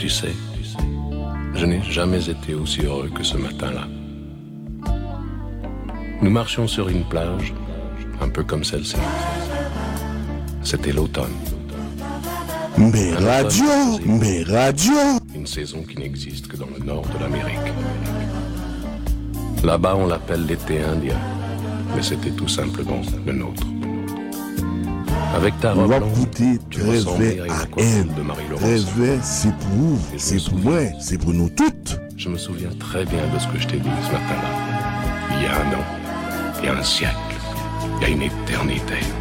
Tu sais, je n'ai jamais été aussi heureux que ce matin-là. Nous marchions sur une plage, un peu comme celle-ci. C'était l'automne. Mais radio. Une saison qui n'existe que dans le nord de l'Amérique. Là-bas, on l'appelle l'été indien, mais c'était tout simplement le nôtre. Avec ta robe longue, tu ressemblais à une aquarelle de Marie-Laurence. C'est pour vous, c'est pour moi, c'est pour nous toutes. Je me souviens très bien de ce que je t'ai dit ce matin-là. Il y a un an, il y a un siècle, il y a une éternité.